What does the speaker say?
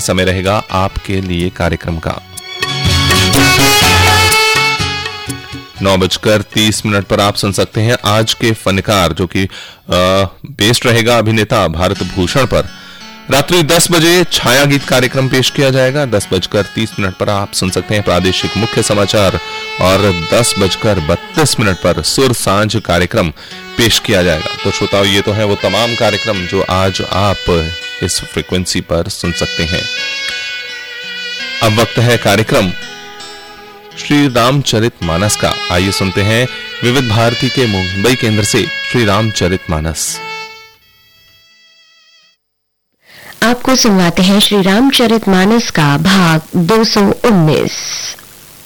समय रहेगा आपके लिए कार्यक्रम का। 9:30 पर आप सुन सकते हैं आज के फनकार, जो कि बेस्ड रहेगा अभिनेता भारत भूषण पर। रात्रि 10 बजे छाया गीत कार्यक्रम पेश किया जाएगा। 10:30 पर आप सुन सकते हैं प्रादेशिक मुख्य समाचार और 10:32 पर सुर सांझ कार्यक्रम पेश किया जाएगा। तो श्रोताओं, ये तो है वो तमाम कार्यक्रम जो आज आप इस फ्रीक्वेंसी पर सुन सकते हैं। अब वक्त है कार्यक्रम श्री रामचरितमानस का। आइए सुनते हैं विविध भारती के मुंबई केंद्र से श्री रामचरितमानस। आपको सुनवाते हैं श्री रामचरितमानस का भाग 219।